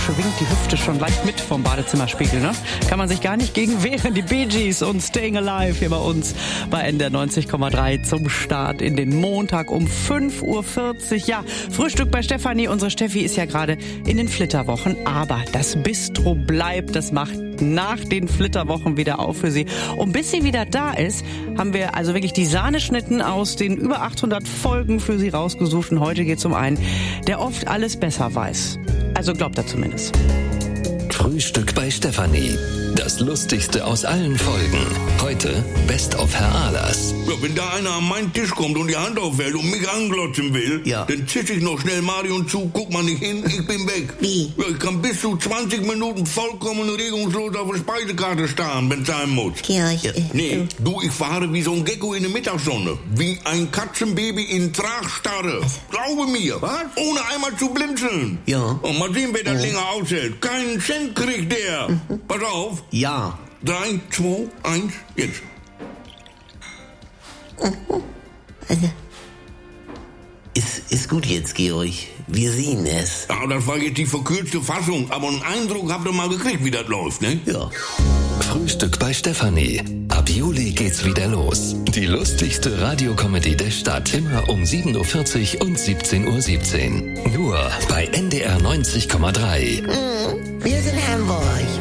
Schwingt die Hüfte schon leicht mit vom Badezimmerspiegel, ne? Kann man sich gar nicht gegen wehren. Die Bee Gees und Staying Alive hier bei uns bei NDR 90,3 zum Start in den Montag um 5.40 Uhr. Ja, Frühstück bei Stefanie. Unsere Steffi ist ja gerade in den Flitterwochen, aber das Bistro bleibt. Das macht nach den Flitterwochen wieder auf für sie. Und bis sie wieder da ist, haben wir also wirklich die Sahneschnitten aus den über 800 Folgen für sie rausgesucht. Und heute geht es um einen, der oft alles besser weiß. Also glaubt er zumindest. Frühstück bei Stefanie. Das Lustigste aus allen Folgen. Heute Best of Herr Ahlers. Ja, wenn da einer an meinen Tisch kommt und die Hand aufhält und mich anglotzen will, dann zisch ich noch schnell Marion zu, guck mal nicht hin, ich bin weg. Wie? Ja, ich kann bis zu 20 Minuten vollkommen regungslos auf der Speisekarte starren, wenn es sein muss. Georg, Nee, ich fahre wie so ein Gecko in der Mittagssonne. Wie ein Katzenbaby in Tragstarre. Glaube mir, was? Ohne einmal zu blinzeln. Ja. Und mal sehen, wer das länger aushält. Keinen Cent kriegt der. Pass auf. Ja. 3, 2, 1, jetzt. Also, ist gut jetzt, Georg. Wir sehen es. Ja, das war jetzt die verkürzte Fassung, aber einen Eindruck habt ihr mal gekriegt, wie das läuft, ne? Ja. Frühstück bei Stefanie. Ab Juli geht's wieder los. Die lustigste Radiokomödie der Stadt. Immer um 7.40 Uhr und 17.17 Uhr. Nur bei NDR 90,3. Wir sind Hamburg.